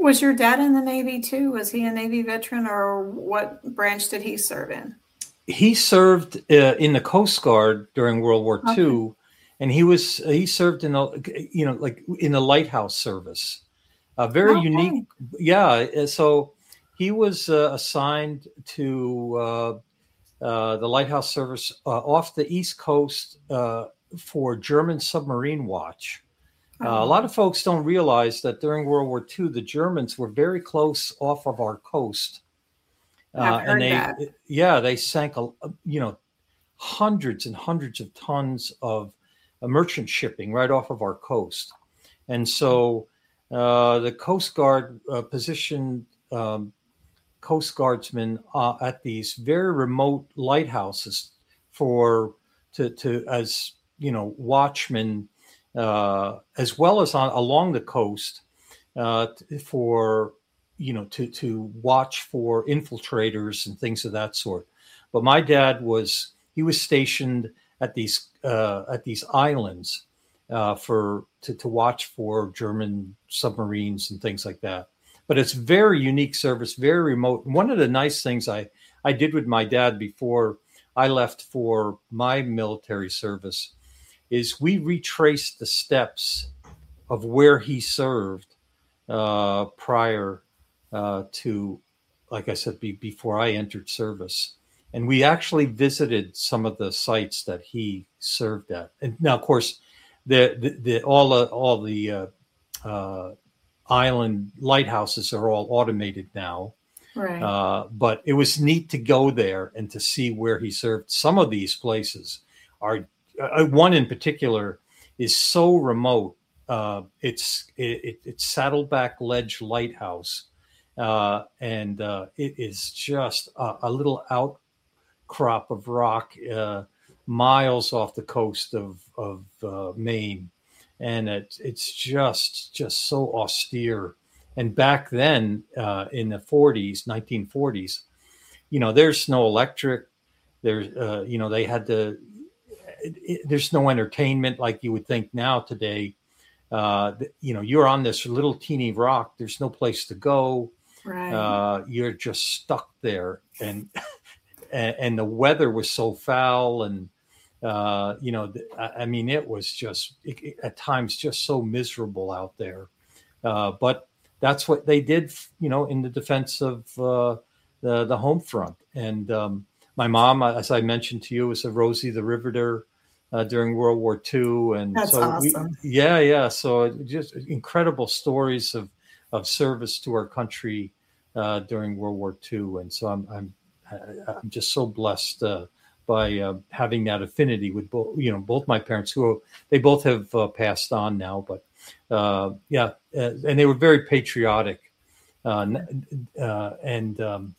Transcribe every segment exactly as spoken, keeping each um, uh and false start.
Was your dad in the Navy too? Was he a Navy veteran, or what branch did he serve in? He served uh, in the Coast Guard during World War Okay. Two, and he was he served in a you know like in the lighthouse service. A very unique, Okay. yeah. uh, So he was uh, assigned to uh, uh, the lighthouse service uh, off the East Coast uh, for German submarine watch. Uh, Oh, a lot wow. of folks don't realize that during World War Two, the Germans were very close off of our coast, I've uh, and heard they, that. yeah, they sank, a, you know, hundreds and hundreds of tons of uh, merchant shipping right off of our coast, and so uh, the Coast Guard uh, positioned um, Coast Guardsmen uh, at these very remote lighthouses for to to as you know watchmen uh, as well as on along the coast uh, for you know to to watch for infiltrators and things of that sort. But my dad was he was stationed at these uh, at these islands uh, for to, to watch for German submarines and things like that. But it's very unique service, very remote. One of the nice things I I did with my dad before I left for my military service is we retraced the steps of where he served uh, prior uh, to, like I said, be, before I entered service. And we actually visited some of the sites that he served at. And now, of course, the the, the all the all the uh, uh, island lighthouses are all automated now. Right. Uh, but it was neat to go there and to see where he served. Some of these places are uh, one in particular is so remote. Uh, it's it, it's Saddleback Ledge Lighthouse, uh, and uh, it is just a, a little outcrop of rock uh, miles off the coast of of uh, Maine, and it, it's just just so austere. And back then, uh, in the forties, nineteen forties, you know, there's no electric. There's, uh, you know, they had to. It, it, there's no entertainment like you would think now today. Uh, you know, you're on this little teeny rock. There's no place to go. Right. Uh, you're just stuck there, and and, and the weather was so foul, and uh, you know, I, I mean, it was just it, it, at times just so miserable out there. Uh, but that's what they did, you know, in the defense of uh, the the home front. And um, my mom, as I mentioned to you, was a Rosie the Riveter uh, during World War Two, and That's so we, awesome. yeah, yeah. So just incredible stories of of service to our country uh, during World War Two, and so I'm I'm I'm just so blessed uh, by uh, having that affinity with both, you know, both my parents, who they both have uh, passed on now, but uh, yeah, uh, and they were very patriotic, uh, uh, and um,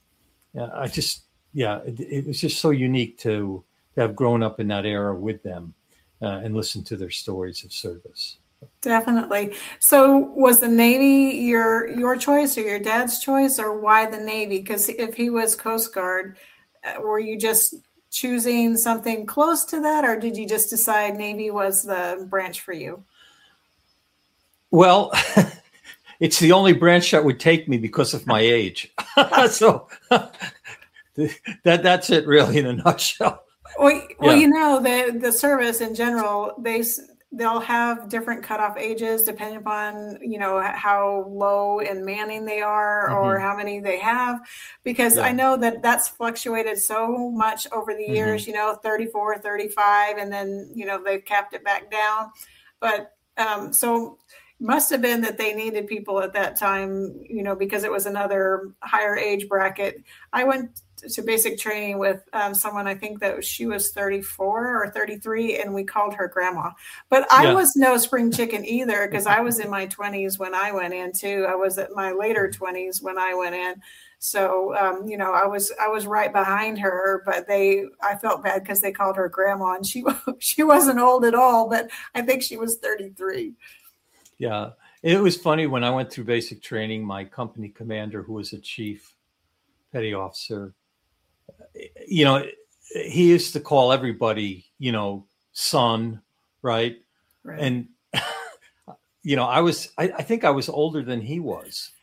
I just yeah, it, it was just so unique to, to have grown up in that era with them uh, and listen to their stories of service. Definitely. So was the Navy your your choice or your dad's choice, or why the Navy? Because if he was Coast Guard, uh, were you just choosing something close to that, or did you just decide Navy was the branch for you? Well, it's the only branch that would take me because of my age. So that that's it really in a nutshell. Well, well, Yeah. you know, the the service in general, they they'll have different cutoff ages depending upon, you know, how low in manning they are or Mm-hmm. how many they have, because I Yeah. know that that's fluctuated so much over the Mm-hmm. years, you know, thirty-four, thirty-five, and then, you know, they've capped it back down. But um, so must have been that they needed people at that time, you know, because it was another higher age bracket. I went to basic training with um, someone, I think that she was thirty-four or thirty-three, and we called her grandma. But I Yeah. was no spring chicken either, because I was in my twenties when I went in too. I was at my later twenties when I went in. So, um, you know, I was I was right behind her, but they I felt bad because they called her grandma, and she she wasn't old at all, but I think she was thirty-three. Yeah. It was funny when I went through basic training, my company commander, who was a chief petty officer, you know, he used to call everybody, you know, son, right? Right. And, you know, I was, I, I think I was older than he was.